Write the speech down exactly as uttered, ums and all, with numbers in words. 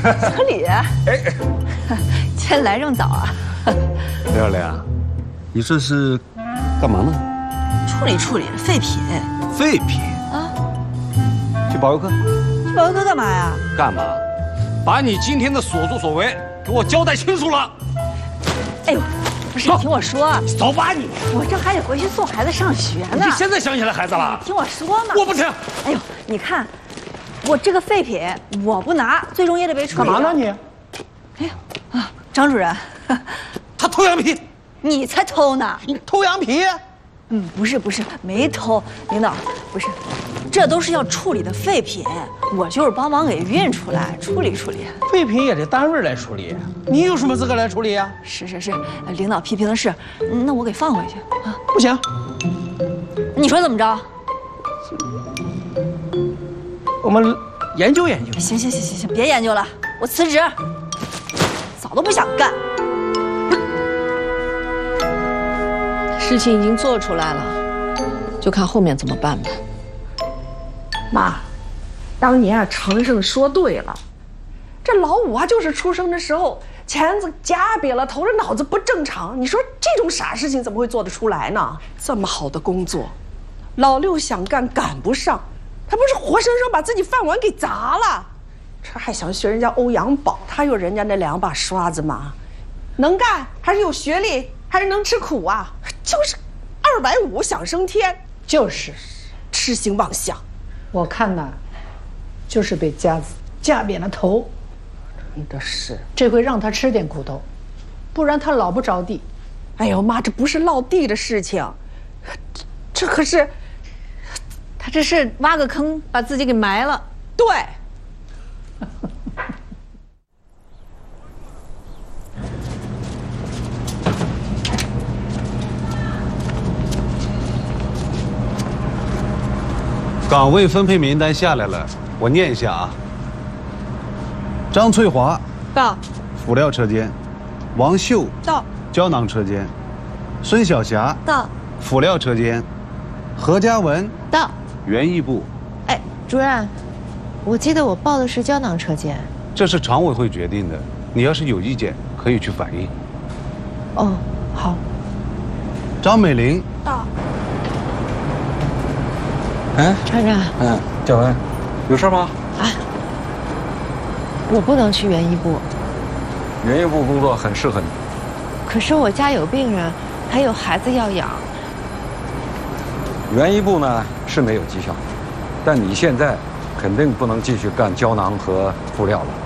小李，哎，今天来这么早啊？ 亮亮，你这是干嘛呢？ 处理处理废品。 废品啊？ 去保佑课？ 去保佑课干嘛呀？ 干嘛？把你今天的所作所为给我交代清楚了。 哎呦，不是，你听我说。 走吧你！ 我这还得回去送孩子上学呢。 你现在想起来孩子了？ 听我说嘛。 我不听。 哎呦，你看，我这个废品我不拿，最终也得被处理。 干嘛呢你？ 哎呀啊，张主任， 他偷羊皮。 你才偷呢！ 你偷羊皮？ 嗯，不是不是，没偷，领导，不是，这都是要处理的废品，我就是帮忙给运出来，处理处理。 废品也得单位来处理，你有什么资格来处理呀？ 是是是，领导批评的是，那我给放回去啊。 不行， 你说怎么着？ 我们研究研究。 行行行行行，别研究了，我辞职，早都不想干。 事情已经做出来了，就看后面怎么办吧。 妈，当年啊，程胜说对了，这老五啊，就是出生的时候钳子夹瘪了头，这脑子不正常。你说这种傻事情怎么会做得出来呢？这么好的工作，老六想干赶不上，他不是活生生把自己饭碗给砸了，这还想学人家欧阳宝，他有人家那两把刷子吗？能干还是有学历？还是能吃苦啊，就是二百五想升天， 就是痴心妄想。 我看呐，就是被夹子夹扁了头， 真的是。 这回让他吃点苦头，不然他老不着地。 哎呦妈，这不是落地的事情，这可是他这是挖个坑把自己给埋了。 对。 岗位分配名单下来了，我念一下啊。张翠华到， 辅料车间；王秀到， 胶囊车间；孙晓霞到， 辅料车间；何嘉文到， 园艺部。 哎，主任，我记得我报的是胶囊车间。 这是常委会决定的，你要是有意见可以去反映。 哦，好。 张美玲到。 哎， 厂长， 嗯，嘉文，有事吗？ 啊，我不能去园艺部。 园艺部工作很适合你。 可是我家有病人，还有孩子要养。 园艺部呢是没有绩效，但你现在肯定不能继续干胶囊和辅料了。